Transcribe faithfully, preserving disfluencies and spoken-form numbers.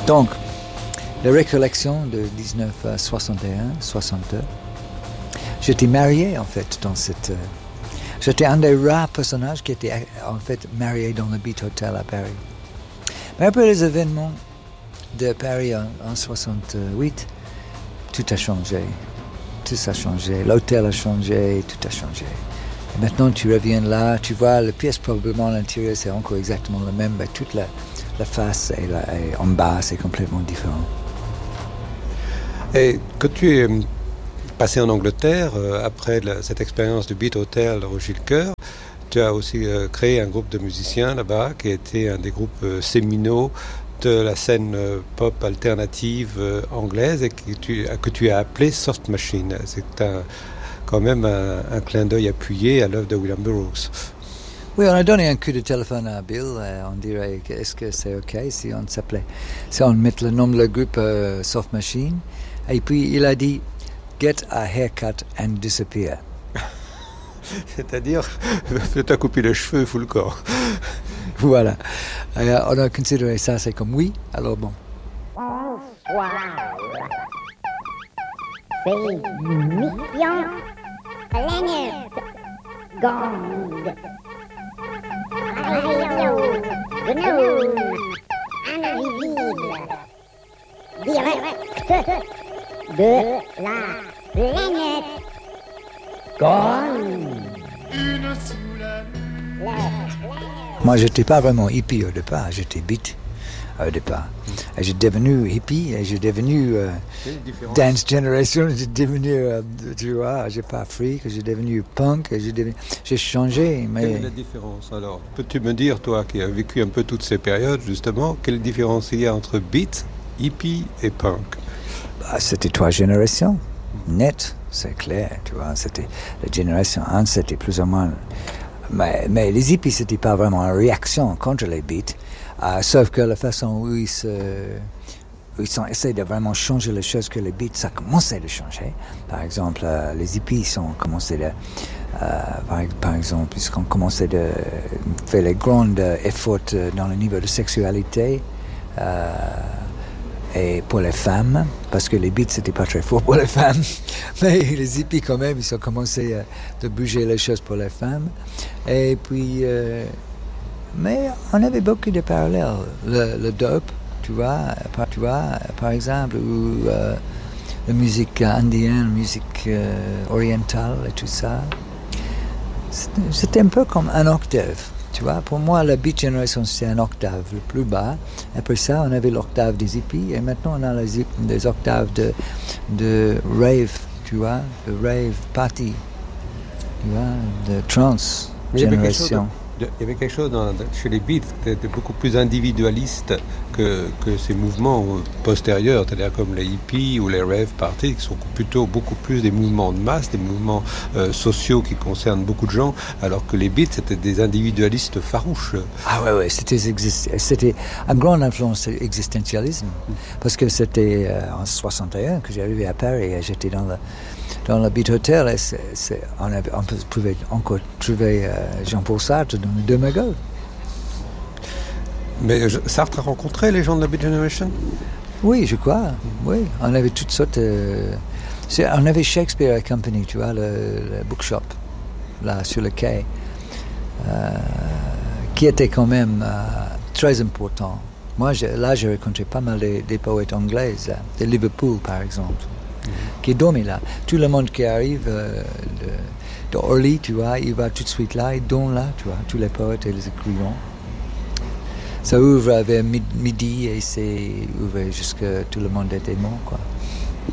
Donc, les récollections de dix-neuf soixante et un soixante-deux, j'étais marié en fait dans cette... Euh, j'étais un des rares personnages qui était en fait marié dans le Beat Hotel à Paris. Mais après les événements de Paris en, en soixante-huit, tout a changé. Tout a changé. L'hôtel a changé, tout a changé. Et maintenant tu reviens là, tu vois, la pièce probablement à l'intérieur c'est encore exactement le même, mais toute la, la face et, la, et en bas c'est complètement différent. Et quand tu es passé en Angleterre, euh, après la, cette expérience du Beat Hotel Roger Coeur, tu as aussi euh, créé un groupe de musiciens là-bas qui a été un des groupes euh, séminaux de la scène euh, pop alternative euh, anglaise et que tu, que tu as appelé Soft Machine. C'est un, quand même un, un clin d'œil appuyé à l'œuvre de William Burroughs. Oui, on a donné un coup de téléphone à Bill. Euh, on dirait, est-ce que c'est OK si on s'appelait, si on met le nom du groupe euh, Soft Machine. Et puis il a dit, get a haircut and disappear. C'est-à-dire, fais-toi couper les cheveux, fous le corps. Voilà. Euh, on a considéré ça, c'est comme oui, alors bon. Bonsoir. C'est Mission Planète Gang. Radio Gnome Invisible. Direct de la planète Gang. Moi, j'étais pas vraiment hippie au départ, j'étais beat au départ. Et j'ai devenu hippie, et j'ai devenu euh, Dance Generation, j'ai devenu, euh, tu vois, j'ai pas freak, j'ai devenu punk, j'ai, devenu, j'ai changé. Mais... Quelle est la différence alors? Peux-tu me dire, toi qui as vécu un peu toutes ces périodes, justement, quelle différence il y a entre beat, hippie et punk? Bah, c'était trois générations, net, c'est clair, tu vois. C'était la génération un, c'était plus ou moins... Mais, mais les hippies, c'était pas vraiment une réaction contre les beats, euh, sauf que la façon où ils, se, où ils sont, essayent de vraiment changer les choses, que les beats, ça commençait à changer. Par exemple, euh, les hippies, ils ont commencé de... Euh, par, par exemple, ils ont commencé de faire les grands efforts dans le niveau de sexualité, euh, et pour les femmes, parce que les beats c'était pas très fort pour les femmes, mais les hippies quand même, ils ont commencé à de bouger les choses pour les femmes. Et puis, euh, mais on avait beaucoup de parallèles. Le, le dope, tu vois, par, tu vois, par exemple, ou euh, la musique indienne, la musique euh, orientale et tout ça. C'était, c'était un peu comme un octave. Tu vois, pour moi, la Beat Generation, c'est un octave le plus bas. Après ça, on avait l'octave des hippies. Et maintenant, on a les, les octaves de, de rave, tu vois, de rave party, tu vois, de trance generation. Il y avait quelque chose dans, chez les Beats qui était beaucoup plus individualiste que, que ces mouvements postérieurs, c'est-à-dire comme les hippies ou les rave parties, qui sont plutôt beaucoup plus des mouvements de masse, des mouvements euh, sociaux qui concernent beaucoup de gens, alors que les Beats c'était des individualistes farouches. Ah ouais, ouais, c'était, c'était une grande influence existentialisme, parce que c'était euh, en soixante et un que j'arrivais à Paris et j'étais dans le Dans le Beat Hotel, et c'est, c'est, on, avait, on pouvait encore trouver euh, Jean-Paul Sartre dans le Demago. Mais Sartre a rencontré les gens de la Beat Generation? Oui, je crois. Oui, on avait toutes sortes. Euh, c'est, on avait Shakespeare Company, tu vois, le, le bookshop, là, sur le quai, euh, qui était quand même euh, très important. Moi, j'ai, là, j'ai rencontré pas mal des, des poètes anglais, là, de Liverpool, par exemple. Qui dorment là. Tout le monde qui arrive euh, de, de Orly, tu vois, il va tout de suite là, il dorment là, tu vois, tous les poètes et les écrivains. Ça ouvre vers midi et c'est ouvert jusqu'à tout le monde était mort, quoi.